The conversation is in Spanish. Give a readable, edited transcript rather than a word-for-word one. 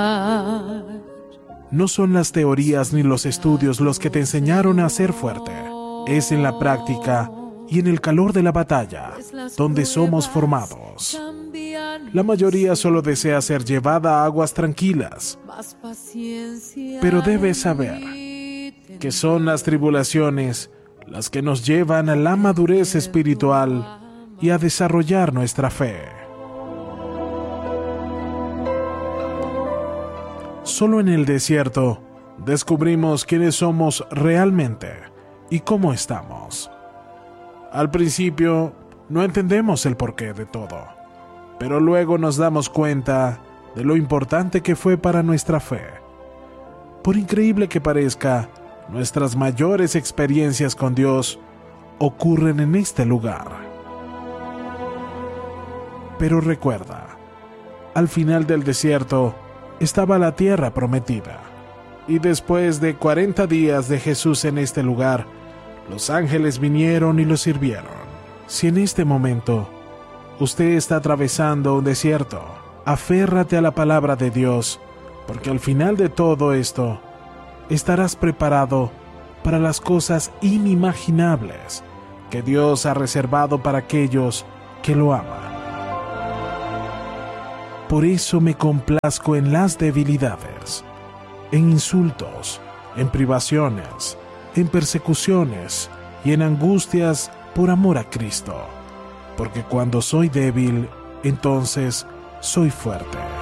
No son las teorías ni los estudios los que te enseñaron a ser fuerte. Es en la práctica y en el calor de la batalla donde somos formados. La mayoría solo desea ser llevada a aguas tranquilas, pero debes saber que son las tribulaciones las que nos llevan a la madurez espiritual y a desarrollar nuestra fe. Solo en el desierto descubrimos quiénes somos realmente y cómo estamos. Al principio no entendemos el porqué de todo, pero luego nos damos cuenta de lo importante que fue para nuestra fe. Por increíble que parezca, nuestras mayores experiencias con Dios ocurren en este lugar. Pero recuerda, al final del desierto estaba la tierra prometida, y después de 40 días de Jesús en este lugar, los ángeles vinieron y lo sirvieron. Si en este momento usted está atravesando un desierto, aférrate a la palabra de Dios, porque al final de todo esto, estarás preparado para las cosas inimaginables que Dios ha reservado para aquellos que lo aman. Por eso me complazco en las debilidades, en insultos, en privaciones, en persecuciones y en angustias por amor a Cristo, porque cuando soy débil, entonces soy fuerte.